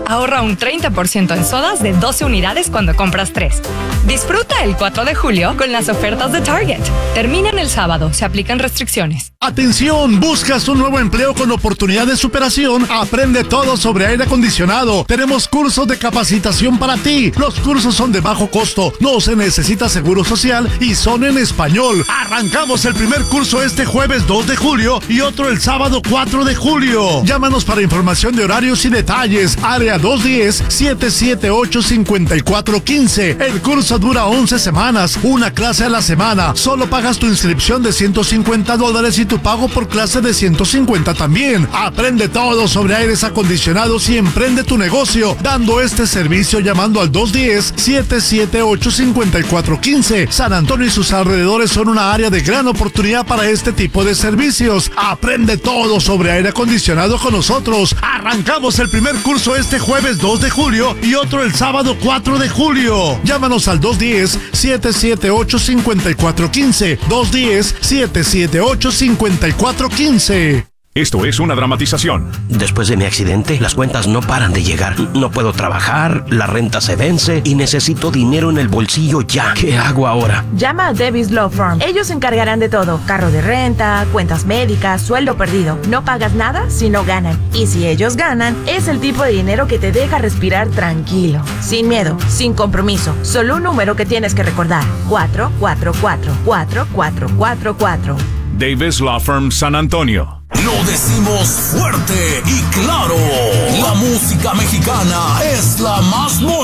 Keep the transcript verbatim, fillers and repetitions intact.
Ahorra un treinta por ciento en sodas de doce unidades cuando compras tres. Disfruta el cuatro de julio con las ofertas de Target. Terminan el sábado, se aplican restricciones. ¡Atención! ¿Buscas un nuevo empleo con oportunidad de superación? Aprende todo sobre aire acondicionado. Tenemos cursos de capacitación para ti. Los cursos son de bajo costo, no se necesita seguro social y son en español. Arrancamos el primer curso este jueves dos de julio y otro el sábado cuatro de julio. Llámanos para información de horarios y detalles. Área dos uno cero, siete siete ocho, cinco cuatro uno cinco. El curso dura once semanas, una clase a la semana. Solo pagas tu inscripción de ciento cincuenta dólares y tu pago por clase de ciento cincuenta también. Aprende todo sobre aires acondicionados y emprende tu negocio dando este servicio llamando al dos uno cero, siete siete ocho, cinco cuatro uno cinco. San Antonio y sus alrededores son una área de gran oportunidad para este tipo de servicios. Aprende todo sobre aire acondicionado con nosotros. Arrancamos el primer curso este jueves dos de julio y otro el sábado cuatro de julio. Llámanos al dos uno cero, siete siete ocho, cinco cuatro uno cinco. dos uno cero, siete siete ocho, cinco cuatro uno cinco. Esto es una dramatización. Después de mi accidente, las cuentas no paran de llegar. No puedo trabajar, la renta se vence y necesito dinero en el bolsillo ya. ¿Qué hago ahora? Llama a Davis Law Firm. Ellos se encargarán de todo. Carro de renta, cuentas médicas, sueldo perdido. No pagas nada si no ganan. Y si ellos ganan, es el tipo de dinero que te deja respirar tranquilo. Sin miedo, sin compromiso. Solo un número que tienes que recordar. cuatro cuatro cuatro, cuatro cuatro cuatro cuatro. Davis Law Firm San Antonio. Lo decimos fuerte y claro. La música mexicana es la más bonita.